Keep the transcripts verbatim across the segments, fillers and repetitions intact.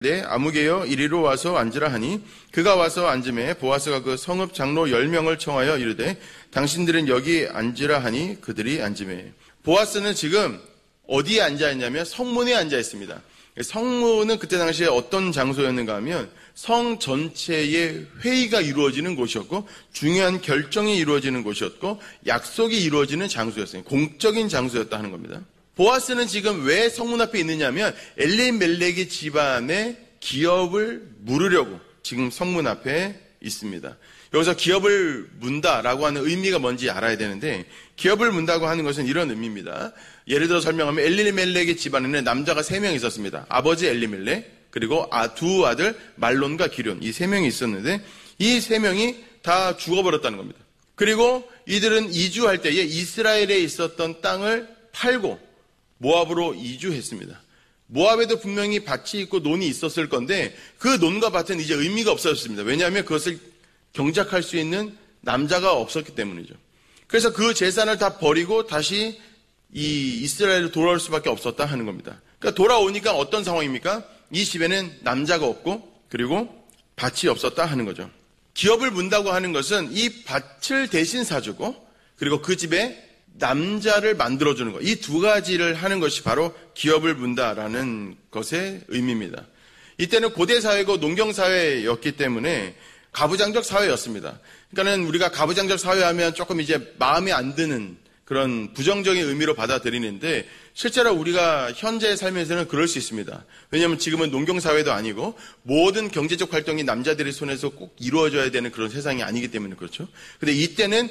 네, 아무개여 이리로 와서 앉으라 하니 그가 와서 앉음에 보아스가 그 성읍 장로 열 명을 청하여 이르되 당신들은 여기 앉으라 하니 그들이 앉음에. 보아스는 지금 어디에 앉아 있냐면 성문에 앉아 있습니다. 성문은 그때 당시에 어떤 장소였는가 하면 성 전체의 회의가 이루어지는 곳이었고 중요한 결정이 이루어지는 곳이었고 약속이 이루어지는 장소였어요. 공적인 장소였다 하는 겁니다. 보아스는 지금 왜 성문 앞에 있느냐면 엘리멜렉의 집안의 기업을 물으려고 지금 성문 앞에 있습니다. 여기서 기업을 문다라고 하는 의미가 뭔지 알아야 되는데 기업을 문다고 하는 것은 이런 의미입니다. 예를 들어 설명하면 엘리멜렉의 집안에는 남자가 세 명 있었습니다. 아버지 엘리멜렉 그리고 아, 두 아들 말론과 기륜 이 세 명이 있었는데 이 세 명이 다 죽어버렸다는 겁니다. 그리고 이들은 이주할 때에 이스라엘에 있었던 땅을 팔고 모압으로 이주했습니다. 모압에도 분명히 밭이 있고 논이 있었을 건데 그 논과 밭은 이제 의미가 없어졌습니다. 왜냐하면 그것을 경작할 수 있는 남자가 없었기 때문이죠. 그래서 그 재산을 다 버리고 다시 이 이스라엘로 돌아올 수밖에 없었다 하는 겁니다. 그러니까 돌아오니까 어떤 상황입니까? 이 집에는 남자가 없고 그리고 밭이 없었다 하는 거죠. 기업을 문다고 하는 것은 이 밭을 대신 사주고 그리고 그 집에 남자를 만들어주는 것. 이 두 가지를 하는 것이 바로 기업을 문다라는 것의 의미입니다. 이때는 고대 사회고 농경 사회였기 때문에 가부장적 사회였습니다. 그러니까는 우리가 가부장적 사회하면 조금 이제 마음에 안 드는 그런 부정적인 의미로 받아들이는데 실제로 우리가 현재의 삶에서는 그럴 수 있습니다. 왜냐하면 지금은 농경사회도 아니고 모든 경제적 활동이 남자들의 손에서 꼭 이루어져야 되는 그런 세상이 아니기 때문에 그렇죠. 근데 이때는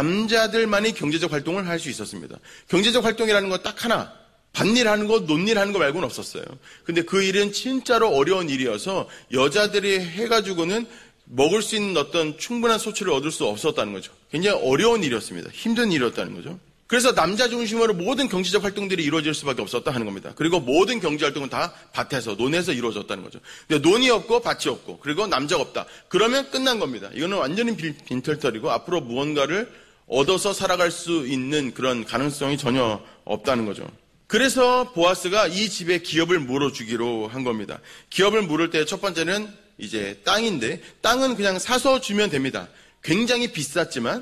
남자들만이 경제적 활동을 할 수 있었습니다. 경제적 활동이라는 건 딱 하나, 밭일하는 거, 논일하는 거 말고는 없었어요. 근데 그 일은 진짜로 어려운 일이어서 여자들이 해가지고는 먹을 수 있는 어떤 충분한 소출을 얻을 수 없었다는 거죠. 굉장히 어려운 일이었습니다. 힘든 일이었다는 거죠. 그래서 남자 중심으로 모든 경제적 활동들이 이루어질 수밖에 없었다 하는 겁니다. 그리고 모든 경제 활동은 다 밭에서, 논에서 이루어졌다는 거죠. 근데 논이 없고 밭이 없고 그리고 남자가 없다. 그러면 끝난 겁니다. 이거는 완전히 빈털터리고 앞으로 무언가를 얻어서 살아갈 수 있는 그런 가능성이 전혀 없다는 거죠. 그래서 보아스가 이 집에 기업을 물어주기로 한 겁니다. 기업을 물을 때 첫 번째는 이제 땅인데 땅은 그냥 사서 주면 됩니다. 굉장히 비쌌지만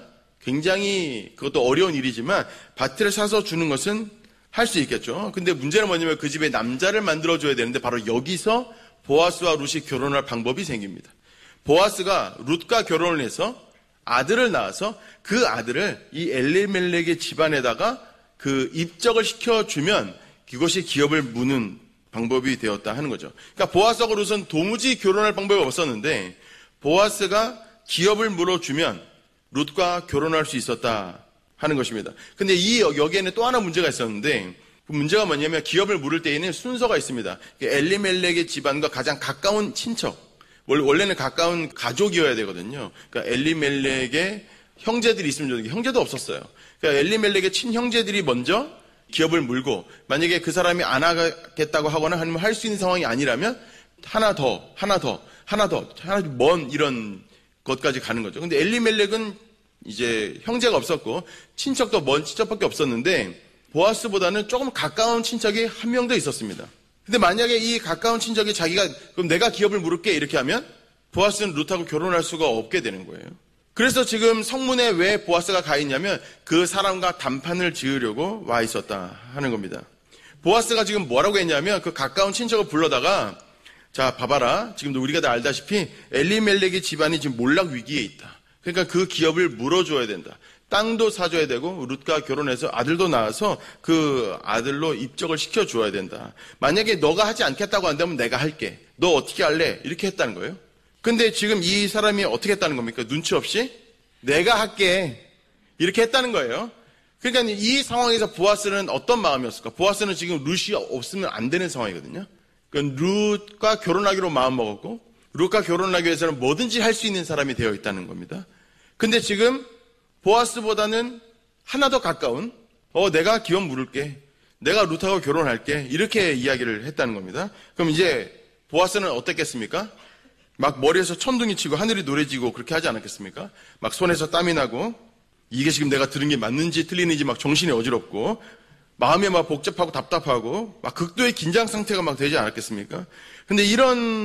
굉장히 그것도 어려운 일이지만 밭을 사서 주는 것은 할 수 있겠죠. 근데 문제는 뭐냐면 그 집에 남자를 만들어줘야 되는데 바로 여기서 보아스와 룻이 결혼할 방법이 생깁니다. 보아스가 룻과 결혼을 해서 아들을 낳아서 그 아들을 이 엘리멜렉의 집안에다가 그 입적을 시켜주면 그것이 기업을 무는 방법이 되었다 하는 거죠. 그러니까 보아스하고 룻은 도무지 결혼할 방법이 없었는데 보아스가 기업을 물어주면 룻과 결혼할 수 있었다 하는 것입니다. 근데 이 여기에는 또 하나 문제가 있었는데 그 문제가 뭐냐면 기업을 물을 때에는 순서가 있습니다. 엘리멜렉의 집안과 가장 가까운 친척, 원래는 가까운 가족이어야 되거든요. 그러니까 엘리멜렉의 형제들이 있으면 좋은데 형제도 없었어요. 그러니까 엘리멜렉의 친형제들이 먼저 기업을 물고 만약에 그 사람이 안 하겠다고 하거나 아니면 할 수 있는 상황이 아니라면 하나 더, 하나 더, 하나 더, 하나 더 먼 이런 것까지 가는 거죠. 근데 엘리멜렉은 이제 형제가 없었고 친척도 먼 친척밖에 없었는데 보아스보다는 조금 가까운 친척이 한 명 더 있었습니다. 근데 만약에 이 가까운 친척이 자기가 그럼 내가 기업을 물을게 이렇게 하면 보아스는 룻하고 결혼할 수가 없게 되는 거예요. 그래서 지금 성문에 왜 보아스가 가 있냐면 그 사람과談판을 지으려고 와 있었다 하는 겁니다. 보아스가 지금 뭐라고 했냐면 그 가까운 친척을 불러다가 자 봐봐라 지금도 우리가 다 알다시피 엘리멜렉의 집안이 지금 몰락 위기에 있다. 그러니까 그 기업을 물어줘야 된다. 땅도 사줘야 되고 룻과 결혼해서 아들도 낳아서 그 아들로 입적을 시켜줘야 된다. 만약에 너가 하지 않겠다고 한다면 내가 할게. 너 어떻게 할래? 이렇게 했다는 거예요. 근데 지금 이 사람이 어떻게 했다는 겁니까? 눈치 없이 내가 할게 이렇게 했다는 거예요. 그러니까 이 상황에서 보아스는 어떤 마음이었을까? 보아스는 지금 룻이 없으면 안 되는 상황이거든요. 그러니까 룻과 결혼하기로 마음먹었고 룻과 결혼하기 위해서는 뭐든지 할 수 있는 사람이 되어 있다는 겁니다. 근데 지금 보아스보다는 하나 더 가까운 어 내가 기업 물을게. 내가 룻하고 결혼할게. 이렇게 이야기를 했다는 겁니다. 그럼 이제 보아스는 어땠겠습니까? 막 머리에서 천둥이 치고 하늘이 노래지고 그렇게 하지 않았겠습니까? 막 손에서 땀이 나고 이게 지금 내가 들은 게 맞는지 틀리는지 막 정신이 어지럽고 마음이 막 복잡하고 답답하고 막 극도의 긴장 상태가 막 되지 않았겠습니까? 근데 이런